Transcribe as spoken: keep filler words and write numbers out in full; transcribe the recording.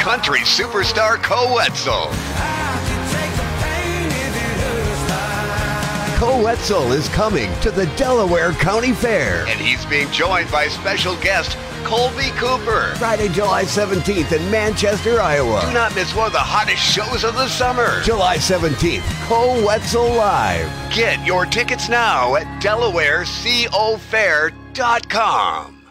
country superstar Koe Wetzel. Koe Wetzel is coming to the Delaware County Fair, and he's being joined by special guest Colby Cooper. Friday, July seventeenth in Manchester, Iowa. Do not miss one of the hottest shows of the summer. July seventeenth, Koe Wetzel Live. Get your tickets now at Delaware Co Fair dot com.